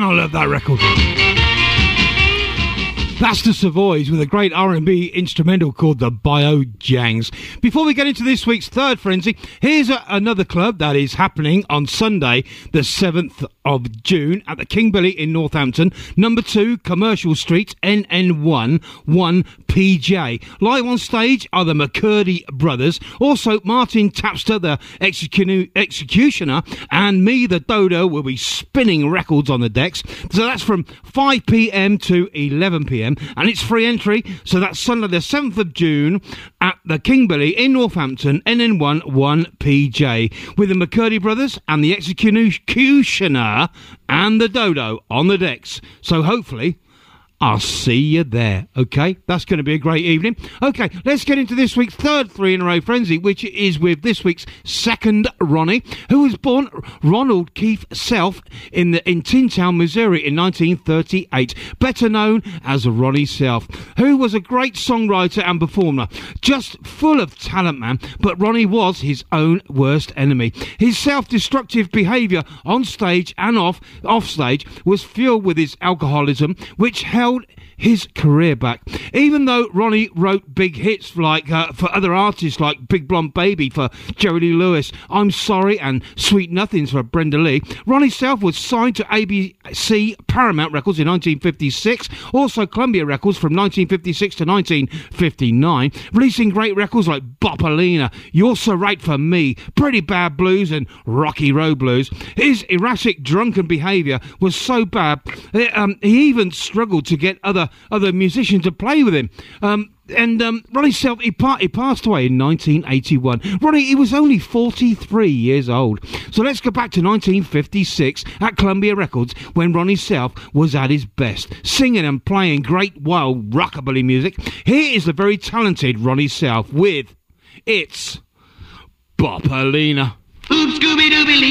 I love that record. That's the Savoys with a great R&B instrumental called the Biojangs. Before we get into this week's third frenzy, here's another club that is happening on Sunday, the 7th of June at the King Billy in Northampton, number 2 Commercial Street, NN1 1PJ. Live on stage are the McCurdy brothers, also Martin Tapster, the executioner, and me, the Dodo, will be spinning records on the decks. So that's from 5 p.m. to 11 p.m. and it's free entry, so that's Sunday the 7th of June at the King Billy in Northampton, NN1 1PJ, with the McCurdy brothers and the executioner and the Dodo on the decks. So hopefully I'll see you there, okay? That's going to be a great evening. Okay, let's get into this week's third three-in-a-row frenzy, which is with this week's second Ronnie, who was born Ronald Keith Self in Tin Town, Missouri in 1938, better known as Ronnie Self, who was a great songwriter and performer, just full of talent, man, but Ronnie was his own worst enemy. His self-destructive behaviour on stage and off stage was fueled with his alcoholism, which held his career back. Even though Ronnie wrote big hits like for other artists like Big Blonde Baby for Jerry Lee Lewis, I'm Sorry and Sweet Nothings for Brenda Lee, Ronnie Self was signed to ABC Paramount Records in 1956, also Columbia Records from 1956 to 1959, releasing great records like Bopalina, You're So Right For Me, Pretty Bad Blues and Rocky Road Blues. His erratic drunken behaviour was so bad he even struggled to get other musicians to play with him. Ronnie Self, he passed away in 1981. Ronnie, he was only 43 years old. So let's go back to 1956 at Columbia Records when Ronnie Self was at his best, singing and playing great wild rockabilly music. Here is the very talented Ronnie Self with It's Bopalina. Oops, Scooby-Dooby.